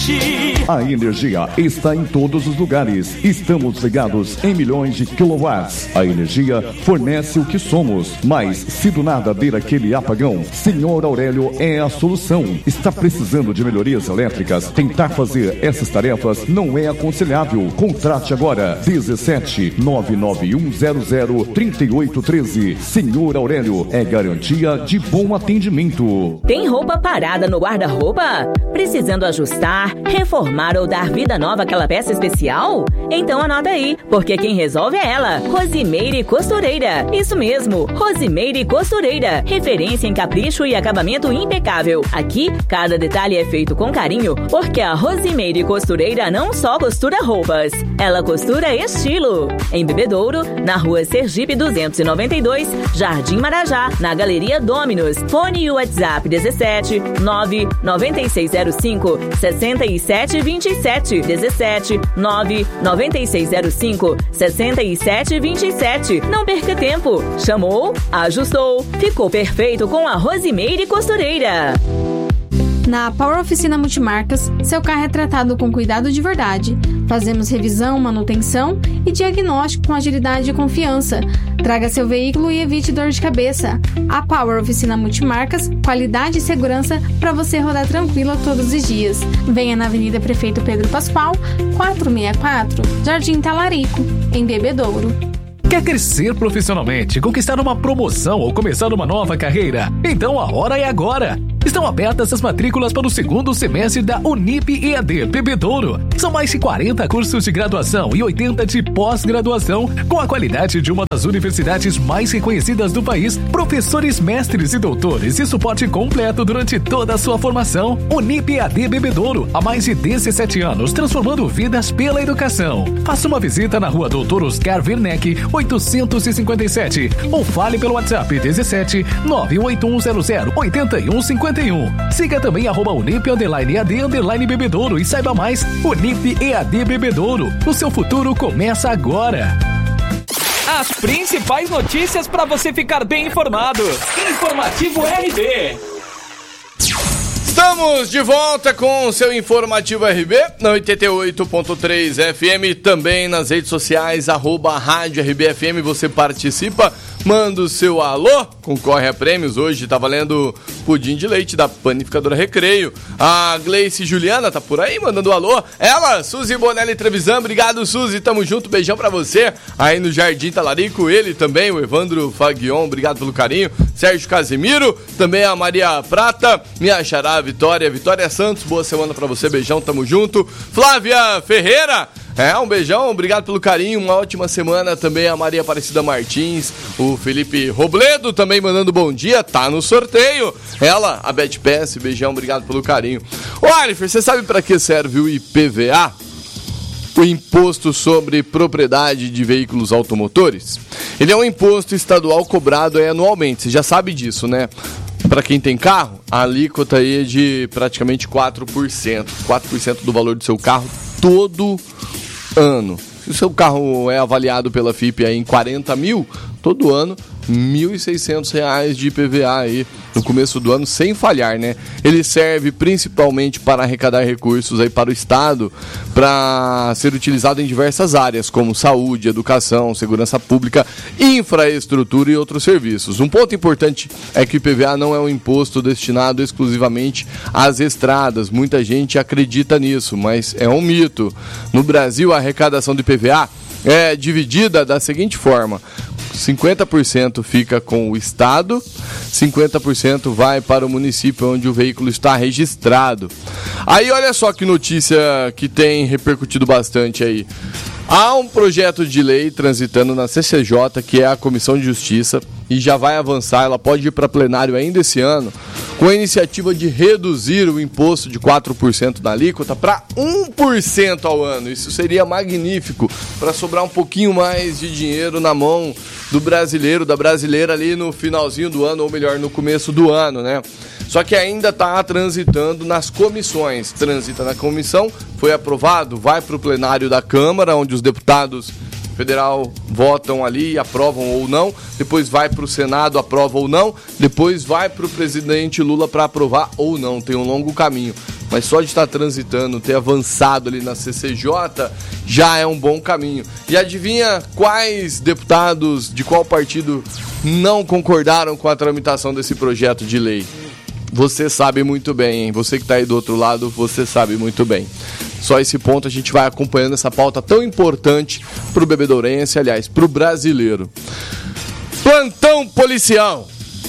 A energia está em todos os lugares. Estamos ligados em milhões de quilowatts. A energia fornece o que somos, mas se do nada der aquele apagão, Senhor Aurélio é a solução. Está precisando de melhorias elétricas? Tentar fazer essas tarefas não é aconselhável. Contrate agora 17 99100 3813. Senhor Aurélio é garantia de bom atendimento. Tem roupa parada no guarda-roupa? Precisando ajustar, reformar ou dar vida nova àquela peça especial? Então anota aí, porque quem resolve é ela, Rosimeire Costureira. Isso mesmo, Rosimeire Costureira, referência em capricho e acabamento impecável. Aqui, cada detalhe é feito com carinho, porque a Rosimeire Costureira não só costura roupas, ela costura estilo. Em Bebedouro, na rua Sergipe 292, Jardim Marajá, na Galeria Dominus. Fone e WhatsApp 17 99605 6727 17 99605 6727. Não perca tempo. Chamou, ajustou, ficou perfeito com a Rosimeire Costureira. Na Power Oficina Multimarcas, seu carro é tratado com cuidado de verdade. Fazemos revisão, manutenção e diagnóstico com agilidade e confiança. Traga seu veículo e evite dor de cabeça. A Power Oficina Multimarcas, qualidade e segurança para você rodar tranquilo todos os dias. Venha na Avenida Prefeito Pedro Pascoal, 464, Jardim Talarico, em Bebedouro. Quer crescer profissionalmente, conquistar uma promoção ou começar uma nova carreira? Então a hora é agora! Estão abertas as matrículas para o segundo semestre da Unip EAD Bebedouro. São mais de 40 cursos de graduação e 80 de pós-graduação, com a qualidade de uma das universidades mais reconhecidas do país, professores, mestres e doutores e suporte completo durante toda a sua formação. Unip EAD Bebedouro, há mais de 17 anos, transformando vidas pela educação. Faça uma visita na rua Doutor Oscar Werneck, 857, ou fale pelo WhatsApp 17 98100 8151. Siga também @Unip_EAD Bebedouro e saiba mais. Unip EAD Bebedouro. O seu futuro começa agora. As principais notícias para você ficar bem informado. Informativo RB. Estamos de volta com o seu Informativo RB, na 88.3 FM, também nas redes sociais, @Rádio RBFM, você participa, manda o seu alô, concorre a prêmios. Hoje tá valendo pudim de leite da Panificadora Recreio. A Gleice Juliana tá por aí, mandando alô. Ela, Suzy Bonelli Trevisan, obrigado Suzy, tamo junto, beijão pra você. Aí no Jardim Talarico, ele também, o Evandro Faguion, obrigado pelo carinho. Sérgio Casimiro, também a Maria Prata, minha xará Vitória Santos, boa semana pra você, beijão, tamo junto. Flávia Ferreira, um beijão, obrigado pelo carinho, uma ótima semana também a Maria Aparecida Martins, o Felipe Robledo também mandando bom dia, tá no sorteio. Ela, a Beth Pess, beijão, obrigado pelo carinho. Ô Alifer, você sabe pra que serve o IPVA? O Imposto sobre Propriedade de Veículos Automotores? Ele é um imposto estadual cobrado anualmente, você já sabe disso, né? Para quem tem carro, a alíquota aí é de praticamente 4%. 4% do valor do seu carro todo ano. Se o seu carro é avaliado pela FIP aí em 40 mil, todo ano, R$ 1.600 de IPVA aí no começo do ano, sem falhar, né? Ele serve principalmente para arrecadar recursos aí para o Estado, para ser utilizado em diversas áreas, como saúde, educação, segurança pública, infraestrutura e outros serviços. Um ponto importante é que o IPVA não é um imposto destinado exclusivamente às estradas. Muita gente acredita nisso, mas é um mito. No Brasil, a arrecadação do IPVA é dividida da seguinte forma: 50% fica com o Estado, 50% vai para o município onde o veículo está registrado. Aí olha só que notícia que tem repercutido bastante aí. Há um projeto de lei transitando na CCJ, que é a Comissão de Justiça, e já vai avançar, ela pode ir para plenário ainda esse ano, com a iniciativa de reduzir o imposto de 4% da alíquota para 1% ao ano. Isso seria magnífico, para sobrar um pouquinho mais de dinheiro na mão do brasileiro, da brasileira ali no finalzinho do ano, ou melhor, no começo do ano, né? Só que ainda está transitando nas comissões. Transita na comissão, foi aprovado, vai para o plenário da Câmara, onde os deputados Federal votam ali, aprovam ou não, depois vai para o Senado, aprova ou não, depois vai para o presidente Lula para aprovar ou não, tem um longo caminho. Mas só de estar transitando, ter avançado ali na CCJ, já é um bom caminho. E adivinha quais deputados de qual partido não concordaram com a tramitação desse projeto de lei? Você sabe muito bem, hein? Você que está aí do outro lado, você sabe muito bem. Só esse ponto a gente vai acompanhando essa pauta tão importante para o bebedourense, aliás, para o brasileiro. Plantão policial.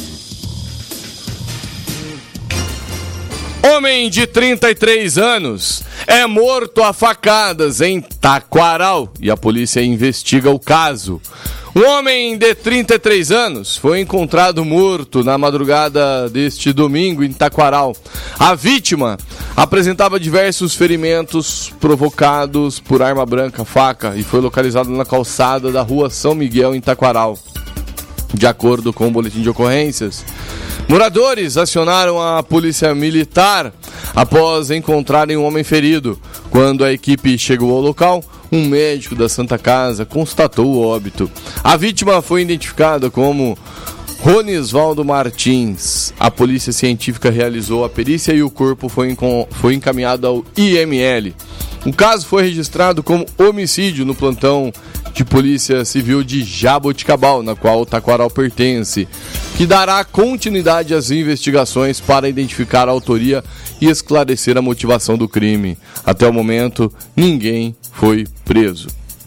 Homem de 33 anos é morto a facadas em Taquaral e a polícia investiga o caso. Um homem de 33 anos foi encontrado morto na madrugada deste domingo em Taquaral. A vítima apresentava diversos ferimentos provocados por arma branca, faca, e foi localizado na calçada da rua São Miguel, em Taquaral. De acordo com o boletim de ocorrências, moradores acionaram a polícia militar após encontrarem um homem ferido. Quando a equipe chegou ao local, um médico da Santa Casa constatou o óbito. A vítima foi identificada como Ronisvaldo Martins. A polícia científica realizou a perícia e o corpo foi encaminhado ao IML. O caso foi registrado como homicídio no plantão de Polícia Civil de Jaboticabal, na qual o Taquaral pertence, que dará continuidade às investigações para identificar a autoria e esclarecer a motivação do crime. Até o momento, ninguém foi preso.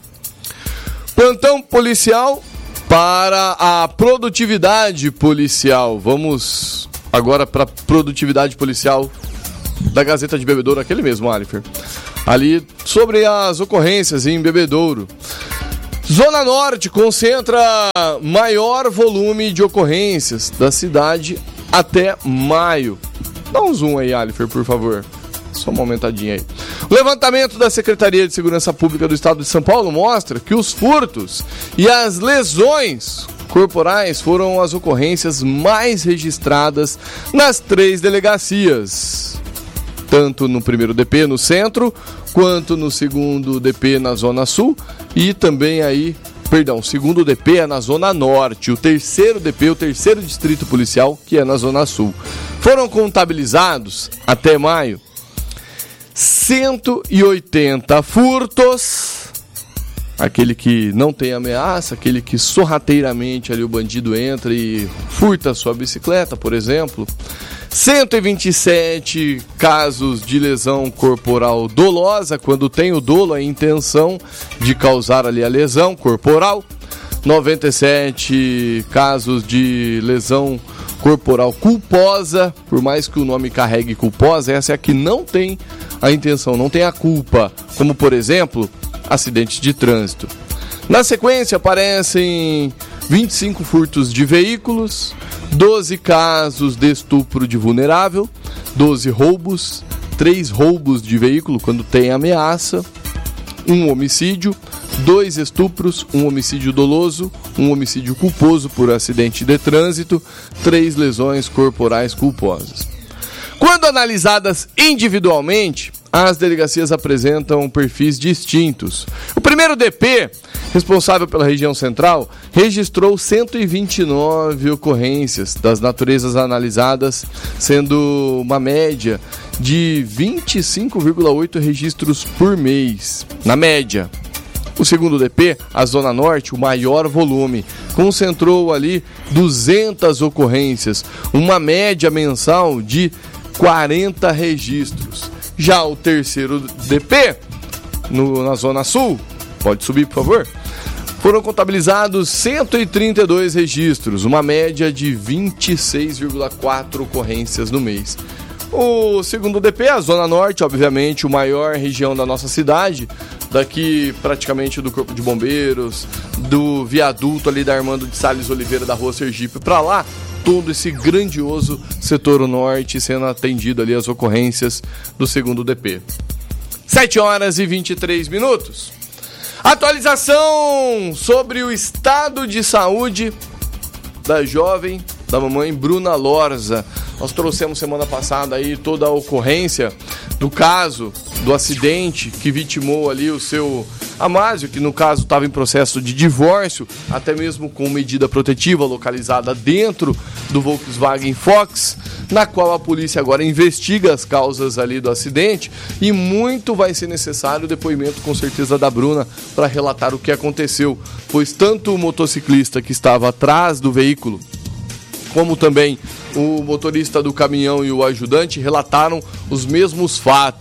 Plantão policial para a produtividade policial. Vamos agora para a produtividade policial da Gazeta de Bebedouro, aquele mesmo, Alifer. Ali sobre as ocorrências em Bebedouro. Zona Norte concentra maior volume de ocorrências da cidade até maio. Dá um zoom aí, Alifer, por favor. Só uma aumentadinha aí. O levantamento da Secretaria de Segurança Pública do Estado de São Paulo mostra que os furtos e as lesões corporais foram as ocorrências mais registradas nas 3 delegacias. Tanto no primeiro DP no centro, quanto no segundo DP na Zona Sul e também aí, segundo DP é na Zona Norte, o terceiro DP, o terceiro distrito policial, que é na Zona Sul. Foram contabilizados, até maio, 180 furtos, aquele que não tem ameaça, aquele que sorrateiramente ali o bandido entra e furta sua bicicleta, por exemplo. 127 casos de lesão corporal dolosa, quando tem o dolo, a intenção de causar ali a lesão corporal. 97 casos de lesão corporal culposa, por mais que o nome carregue culposa, essa é a que não tem a intenção, não tem a culpa, como por exemplo, acidentes de trânsito. Na sequência aparecem 25 furtos de veículos, 12 casos de estupro de vulnerável, 12 roubos, 3 roubos de veículo quando tem ameaça, 1 homicídio, 2 estupros, 1 homicídio doloso, 1 homicídio culposo por acidente de trânsito, 3 lesões corporais culposas. Quando analisadas individualmente, as delegacias apresentam perfis distintos. O primeiro DP, responsável pela região central, registrou 129 ocorrências das naturezas analisadas, sendo uma média de 25,8 registros por mês, na média. O segundo DP, a Zona Norte, o maior volume, concentrou ali 200 ocorrências, uma média mensal de 40 registros. Já o terceiro DP, na Zona Sul, pode subir por favor, foram contabilizados 132 registros, uma média de 26,4 ocorrências no mês. O segundo DP, a Zona Norte, obviamente, o maior região da nossa cidade, daqui praticamente do Corpo de Bombeiros, do viaduto ali da Armando de Salles Oliveira da Rua Sergipe para lá, todo esse grandioso setor norte sendo atendido ali as ocorrências do segundo DP. 7h23. Atualização sobre o estado de saúde da jovem, da mamãe Bruna Lorza. Nós trouxemos semana passada aí toda a ocorrência do caso, do acidente que vitimou ali o seu Amácio, que no caso estava em processo de divórcio, até mesmo com medida protetiva localizada dentro do Volkswagen Fox, na qual a polícia agora investiga as causas ali do acidente, e muito vai ser necessário o depoimento, com certeza, da Bruna para relatar o que aconteceu, pois tanto o motociclista que estava atrás do veículo, como também o motorista do caminhão e o ajudante relataram os mesmos fatos.